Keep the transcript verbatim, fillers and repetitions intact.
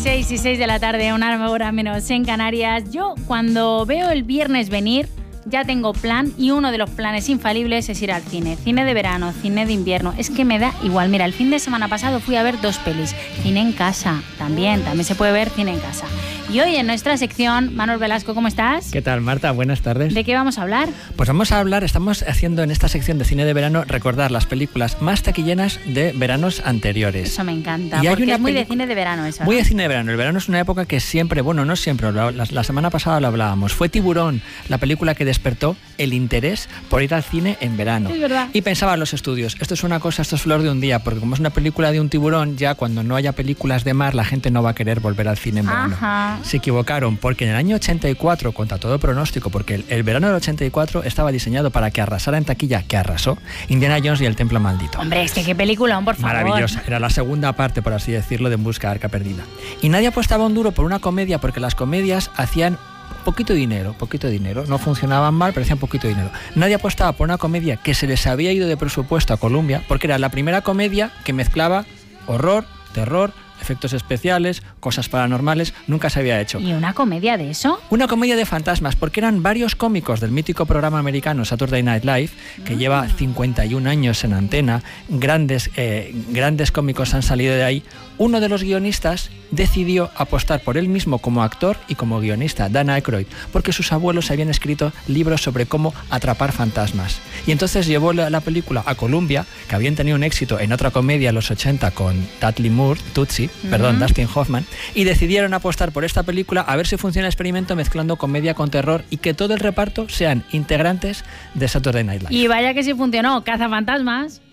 seis y seis de la tarde, una hora menos en Canarias. Yo cuando veo el viernes venir ya tengo plan, y uno de los planes infalibles es ir al cine. Cine de verano, cine de invierno, es que me da igual. Mira, el fin de semana pasado fui a ver dos pelis. Cine en casa, también, también se puede ver cine en casa. Y hoy en nuestra sección, Manuel Velasco, ¿cómo estás? ¿Qué tal, Marta? Buenas tardes. ¿De qué vamos a hablar? Pues vamos a hablar, estamos haciendo en esta sección de cine de verano recordar las películas más taquilleras de veranos anteriores. Eso me encanta, y porque hay es muy pelic... de cine de verano eso, ¿no? Muy de cine de verano. El verano es una época que siempre, bueno, no siempre, la, la semana pasada lo hablábamos. Fue Tiburón, la película que despertó el interés por ir al cine en verano. Es verdad. Y pensaban los estudios, esto es una cosa, esto es flor de un día, porque como es una película de un tiburón, ya cuando no haya películas de mar, la gente no va a querer volver al cine en verano. Ajá. Se equivocaron, porque en el año ochenta y cuatro, contra todo pronóstico, porque el, el verano del ochenta y cuatro estaba diseñado para que arrasara en taquilla, que arrasó, Indiana Jones y el Templo Maldito. Hombre, es que qué peliculón, por favor. Maravillosa, era la segunda parte, por así decirlo, de En busca de Arca Perdida. Y nadie apostaba un duro por una comedia, porque las comedias hacían poquito dinero, poquito dinero, no funcionaban mal, pero hacían poquito dinero. Nadie apostaba por una comedia que se les había ido de presupuesto a Columbia, porque era la primera comedia que mezclaba horror, terror, efectos especiales, cosas paranormales, nunca se había hecho. ¿Y una comedia de eso? Una comedia de fantasmas, porque eran varios cómicos del mítico programa americano Saturday Night Live, que ah. lleva cincuenta y un años en antena, grandes, eh, grandes cómicos han salido de ahí. Uno de los guionistas decidió apostar por él mismo como actor y como guionista, Dan Aykroyd, porque sus abuelos habían escrito libros sobre cómo atrapar fantasmas. Y entonces llevó la, la película a Columbia, que habían tenido un éxito en otra comedia en los ochenta con Dudley Moore, Tootsie, uh-huh. perdón, Dustin Hoffman, y decidieron apostar por esta película a ver si funciona el experimento mezclando comedia con terror y que todo el reparto sean integrantes de Saturday Night Live. Y vaya que sí funcionó, cazafantasmas.